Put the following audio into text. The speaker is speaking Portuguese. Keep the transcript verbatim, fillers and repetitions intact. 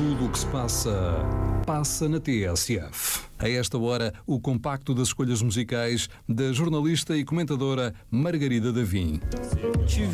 Tudo o que se passa, passa na T S F. A esta hora, o compacto das escolhas musicais da jornalista e comentadora Margarida Davim. Tu